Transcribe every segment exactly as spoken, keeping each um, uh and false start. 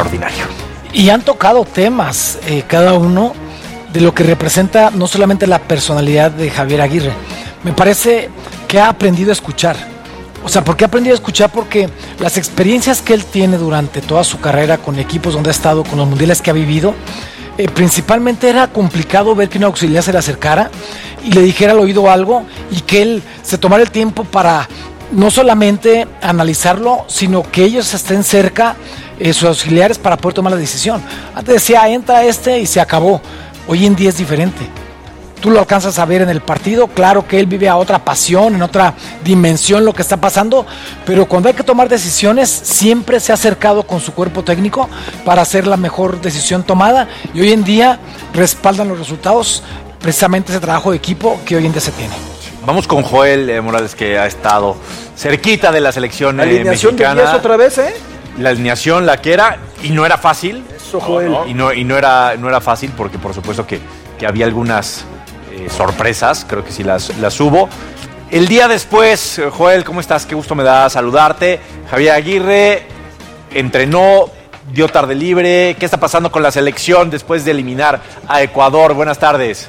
extraordinario. Y han tocado temas, eh, cada uno, de lo que representa no solamente la personalidad de Javier Aguirre. Me parece que ha aprendido a escuchar. O sea, ¿por qué ha aprendido a escuchar? Porque las experiencias que él tiene durante toda su carrera con equipos donde ha estado, con los mundiales que ha vivido, eh, principalmente era complicado ver que un auxiliar se le acercara y le dijera al oído algo y que él se tomara el tiempo para no solamente analizarlo, sino que ellos estén cerca, eh, sus auxiliares, para poder tomar la decisión. Antes decía, entra este y se acabó. Hoy en día es diferente. Tú lo alcanzas a ver en el partido, claro que él vive a otra pasión, en otra dimensión lo que está pasando, pero cuando hay que tomar decisiones, siempre se ha acercado con su cuerpo técnico para hacer la mejor decisión tomada, y hoy en día respaldan los resultados, precisamente ese trabajo de equipo que hoy en día se tiene. Vamos con Joel eh, Morales, que ha estado cerquita de la selección la alineación mexicana. De diez otra vez, ¿eh? La alineación, la que era, y no era fácil. Eso, Joel. No, no, y no, y no, era, no era fácil, porque por supuesto que, que había algunas eh, sorpresas, creo que sí las, las hubo. El día después, Joel, ¿cómo estás? Qué gusto me da saludarte. Javier Aguirre entrenó, dio tarde libre. ¿Qué está pasando con la selección después de eliminar a Ecuador? Buenas tardes.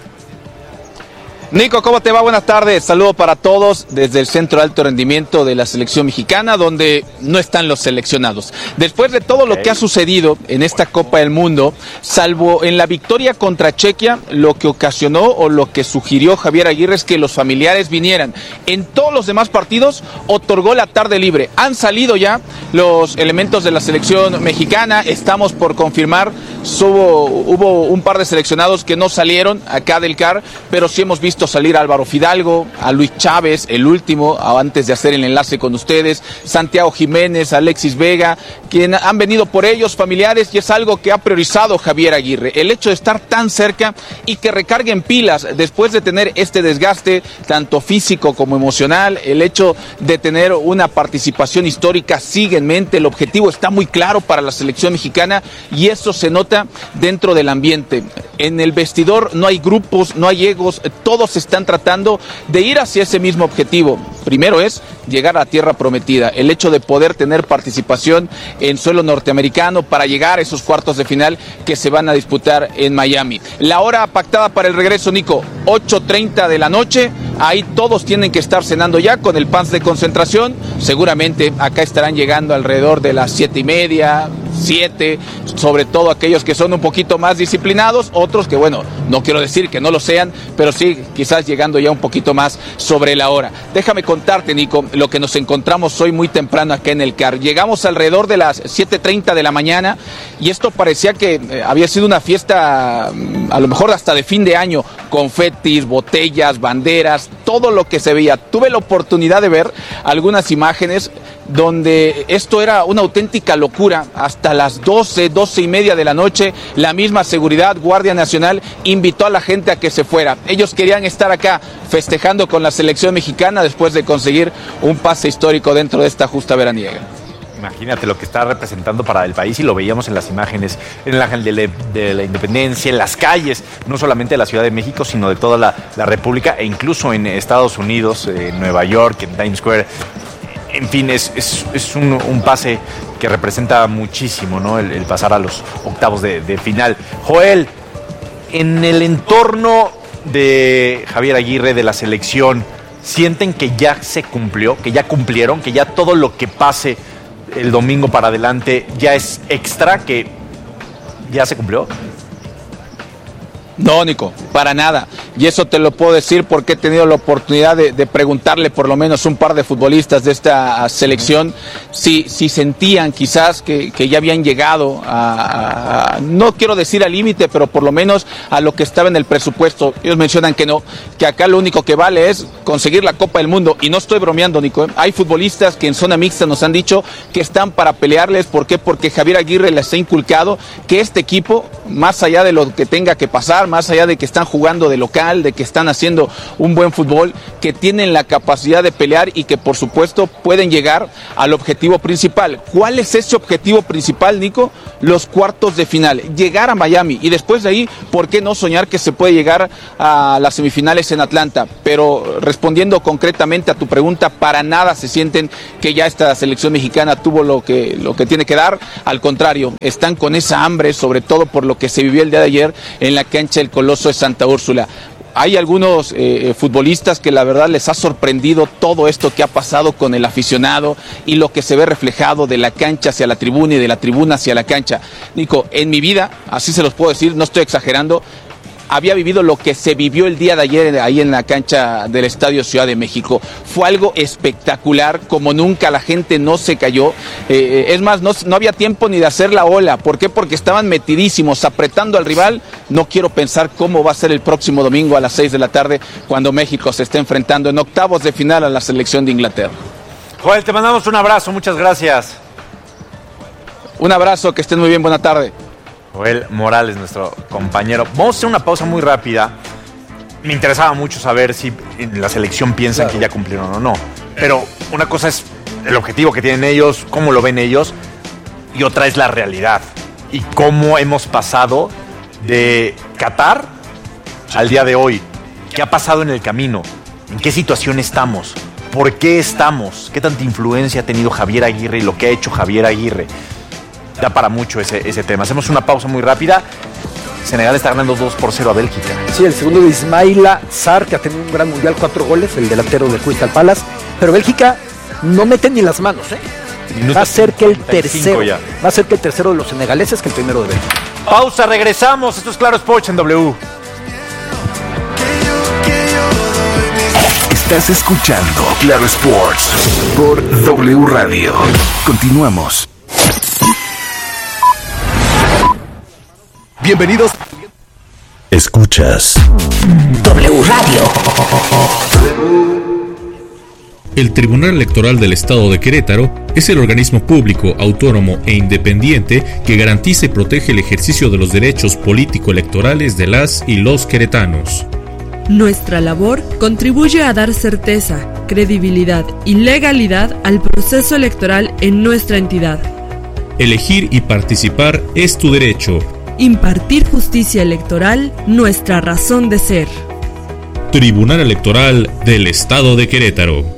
Nico, ¿cómo te va? Buenas tardes. Saludo para todos desde el Centro de Alto Rendimiento de la Selección Mexicana, donde no están los seleccionados. Después de todo lo que ha sucedido en esta Copa del Mundo, salvo en la victoria contra Chequia, lo que ocasionó o lo que sugirió Javier Aguirre es que los familiares vinieran. En todos los demás partidos otorgó la tarde libre. Han salido ya los elementos de la Selección Mexicana. Estamos por confirmar. Hubo, hubo un par de seleccionados que no salieron acá del C A R, pero sí hemos visto salir a Álvaro Fidalgo, a Luis Chávez, el último, antes de hacer el enlace con ustedes, Santiago Jiménez, Alexis Vega, quienes han venido por ellos, familiares, y es algo que ha priorizado Javier Aguirre, el hecho de estar tan cerca y que recarguen pilas después de tener este desgaste, tanto físico como emocional, el hecho de tener una participación histórica sigue en mente, el objetivo está muy claro para la selección mexicana y eso se nota dentro del ambiente. En el vestidor no hay grupos, no hay egos, todos están tratando de ir hacia ese mismo objetivo. Primero es llegar a la tierra prometida, el hecho de poder tener participación en suelo norteamericano para llegar a esos cuartos de final que se van a disputar en Miami. La hora pactada para el regreso, Nico, ocho treinta de la noche, ahí todos tienen que estar cenando ya con el pants de concentración, seguramente acá estarán llegando alrededor de las siete y media, siete, sobre todo aquellos que son un poquito más disciplinados, otros que bueno, no quiero decir que no lo sean, pero sí, quizás llegando ya un poquito más sobre la hora. Déjame contarte, Nico, lo que nos encontramos hoy muy temprano acá en el C A R. Llegamos alrededor de las siete treinta de la mañana y esto parecía que eh, había sido una fiesta, a lo mejor hasta de fin de año, confetis, botellas, banderas, todo lo que se veía. Tuve la oportunidad de ver algunas imágenes donde esto era una auténtica locura. Hasta las doce, doce y media de la noche, la misma seguridad, Guardia Nacional, invitó a la gente a que se fuera. Ellos querían estar acá festejando con la selección mexicana después de conseguir un pase histórico dentro de esta justa veraniega. Imagínate lo que está representando para el país, y lo veíamos en las imágenes, en el Ángel de, la, de la Independencia, en las calles, no solamente de la Ciudad de México, sino de toda la, la República, e incluso en Estados Unidos, en Nueva York, en Times Square. En fin, es, es, es un, un pase que representa muchísimo, ¿no? El, el pasar a los octavos de, de final. Joel, en el entorno de Javier Aguirre, de la selección, ¿sienten que ya se cumplió, que ya cumplieron, que ya todo lo que pase el domingo para adelante ya es extra, que ya se cumplió? No, Nico, para nada. Y eso te lo puedo decir porque he tenido la oportunidad de, de preguntarle por lo menos un par de futbolistas de esta selección si, si sentían quizás que, que ya habían llegado a, a, no quiero decir al límite, pero por lo menos a lo que estaba en el presupuesto. Ellos mencionan que no, que acá lo único que vale es conseguir la Copa del Mundo. Y no estoy bromeando, Nico, ¿eh? Hay futbolistas que en zona mixta nos han dicho que están para pelearles. ¿Por qué? Porque Javier Aguirre les ha inculcado que este equipo, más allá de lo que tenga que pasar, más allá de que están jugando de local, de que están haciendo un buen fútbol, que tienen la capacidad de pelear y que por supuesto pueden llegar al objetivo principal. ¿Cuál es ese objetivo principal, Nico? Los cuartos de final, llegar a Miami y después de ahí, ¿por qué no soñar que se puede llegar a las semifinales en Atlanta? Pero respondiendo concretamente a tu pregunta, para nada se sienten que ya esta selección mexicana tuvo lo que, lo que tiene que dar. Al contrario, están con esa hambre, sobre todo por lo que se vivió el día de ayer en la cancha del Coloso de Santa Úrsula. Hay algunos eh, futbolistas que la verdad les ha sorprendido todo esto que ha pasado con el aficionado y lo que se ve reflejado de la cancha hacia la tribuna y de la tribuna hacia la cancha. Nico, en mi vida, así se los puedo decir, no estoy exagerando, había vivido lo que se vivió el día de ayer ahí en la cancha del Estadio Ciudad de México. Fue algo espectacular, como nunca, la gente no se cayó. Eh, es más, no, no había tiempo ni de hacer la ola. ¿Por qué? Porque estaban metidísimos, apretando al rival. No quiero pensar cómo va a ser el próximo domingo a las seis de la tarde, cuando México se esté enfrentando en octavos de final a la selección de Inglaterra. Joel, te mandamos un abrazo, muchas gracias. Un abrazo, que estén muy bien, buena tarde. Joel Morales, nuestro compañero. Vamos a hacer una pausa muy rápida. Me interesaba mucho saber si en la selección piensan claro. que ya cumplieron o no. Pero una cosa es el objetivo que tienen ellos, cómo lo ven ellos, y otra es la realidad. Y cómo hemos pasado de Qatar al día de hoy. ¿Qué ha pasado en el camino? ¿En qué situación estamos? ¿Por qué estamos? ¿Qué tanta influencia ha tenido Javier Aguirre y lo que ha hecho Javier Aguirre? Da para mucho ese, ese tema. Hacemos una pausa muy rápida. Senegal está ganando dos por cero a Bélgica. Sí, el segundo de Ismaila Sarr, que ha tenido un gran mundial, cuatro goles, el delantero de Crystal Palace. Pero Bélgica no mete ni las manos, ¿eh? Minuto va a ser que el tercero, ya. va a ser que el tercero de los senegaleses que el primero de Bélgica. Pausa, regresamos. Esto es Claro Sports en W. Estás escuchando Claro Sports por W Radio. Continuamos. Bienvenidos. Escuchas W Radio. El Tribunal Electoral del Estado de Querétaro es el organismo público, autónomo e independiente que garantiza y protege el ejercicio de los derechos político-electorales de las y los queretanos. Nuestra labor contribuye a dar certeza, credibilidad y legalidad al proceso electoral en nuestra entidad. Elegir y participar es tu derecho. Impartir justicia electoral, nuestra razón de ser. Tribunal Electoral del Estado de Querétaro.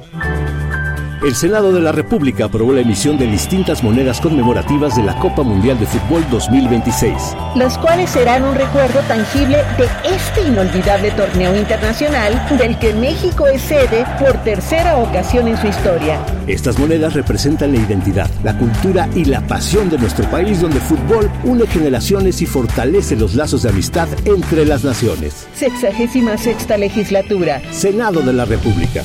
El Senado de la República aprobó la emisión de distintas monedas conmemorativas de la Copa Mundial de Fútbol dos mil veintiséis. Las cuales serán un recuerdo tangible de este inolvidable torneo internacional del que México es sede por tercera ocasión en su historia. Estas monedas representan la identidad, la cultura y la pasión de nuestro país, donde el fútbol une generaciones y fortalece los lazos de amistad entre las naciones. Sexagésima sexta legislatura. Senado de la República.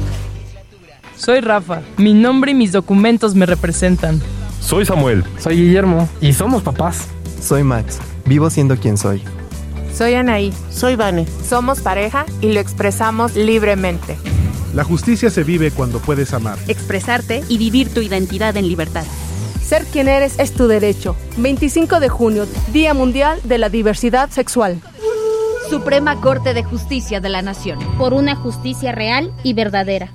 Soy Rafa, mi nombre y mis documentos me representan. Soy Samuel. Soy Guillermo y somos papás. Soy Max, vivo siendo quien soy. Soy Anaí. Soy Vane. Somos pareja y lo expresamos libremente. La justicia se vive cuando puedes amar, expresarte y vivir tu identidad en libertad. Ser quien eres es tu derecho. veinticinco de junio, Día Mundial de la Diversidad Sexual. Suprema Corte de Justicia de la Nación. Por una justicia real y verdadera.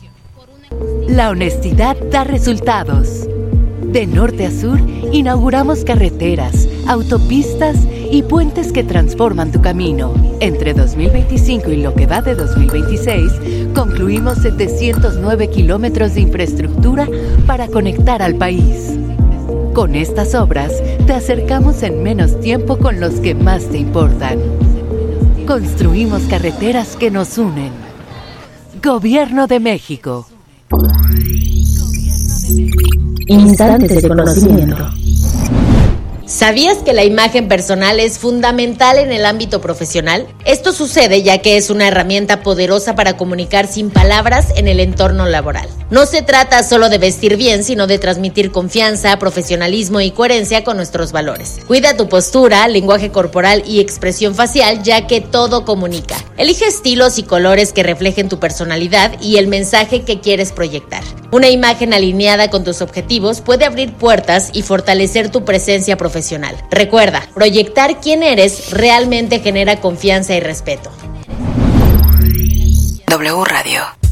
La honestidad da resultados. De norte a sur, inauguramos carreteras, autopistas y puentes que transforman tu camino. Entre dos mil veinticinco y lo que va de dos mil veintiséis, concluimos setecientos nueve kilómetros de infraestructura para conectar al país. Con estas obras, te acercamos en menos tiempo con los que más te importan. Construimos carreteras que nos unen. Gobierno de México. Instantes de conocimiento. ¿Sabías que la imagen personal es fundamental en el ámbito profesional? Esto sucede ya que es una herramienta poderosa para comunicar sin palabras en el entorno laboral. No se trata solo de vestir bien, sino de transmitir confianza, profesionalismo y coherencia con nuestros valores. Cuida tu postura, lenguaje corporal y expresión facial, ya que todo comunica. Elige estilos y colores que reflejen tu personalidad y el mensaje que quieres proyectar. Una imagen alineada con tus objetivos puede abrir puertas y fortalecer tu presencia profesional. Recuerda, proyectar quién eres realmente genera confianza y respeto. W Radio.